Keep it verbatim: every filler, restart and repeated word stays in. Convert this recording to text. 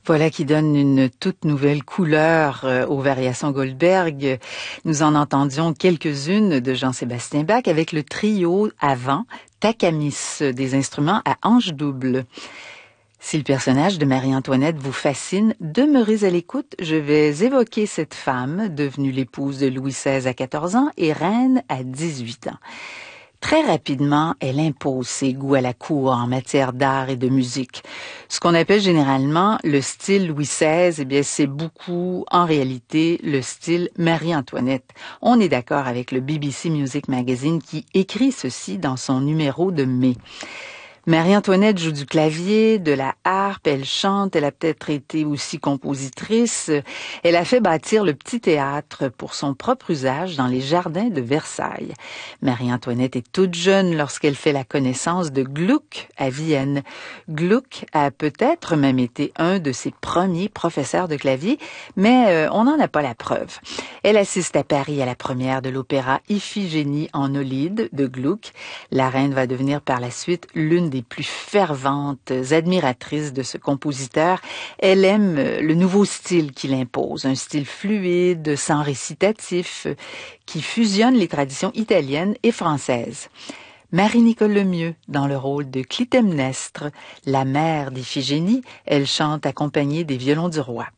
Voilà qui donne une toute nouvelle couleur euh, aux variations Goldberg. Nous en entendions quelques-unes de Jean-Sébastien Bach avec le trio avant Takamis, des instruments à hanches doubles. Si le personnage de Marie-Antoinette vous fascine, demeurez à l'écoute. Je vais évoquer cette femme, devenue l'épouse de Louis seize à quatorze ans et reine à dix-huit ans. Très rapidement, elle impose ses goûts à la cour en matière d'art et de musique. Ce qu'on appelle généralement le style Louis seize, eh bien, c'est beaucoup, en réalité, le style Marie-Antoinette. On est d'accord avec le B B C Music Magazine qui écrit ceci dans son numéro de mai. Marie-Antoinette joue du clavier, de la harpe, elle chante, elle a peut-être été aussi compositrice. Elle a fait bâtir le petit théâtre pour son propre usage dans les jardins de Versailles. Marie-Antoinette est toute jeune lorsqu'elle fait la connaissance de Gluck à Vienne. Gluck a peut-être même été un de ses premiers professeurs de clavier, mais euh, on n'en a pas la preuve. Elle assiste à Paris à la première de l'opéra Iphigénie en Aulide de Gluck. La reine va devenir par la suite l'une des plus ferventes admiratrices de ce compositeur. Elle aime le nouveau style qu'il impose, un style fluide, sans récitatif, qui fusionne les traditions italiennes et françaises. Marie-Nicole Lemieux, dans le rôle de Clytemnestre, la mère d'Iphigénie, elle chante accompagnée des violons du roi.